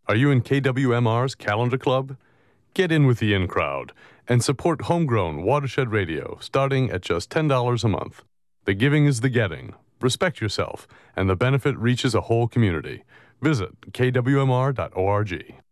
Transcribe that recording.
Are you in KWMR's Calendar Club? Get in with the in crowd and support homegrown Watershed Radio starting at just $10 a month. The giving is the getting. Respect yourself, and the benefit reaches a whole community. Visit kwmr.org.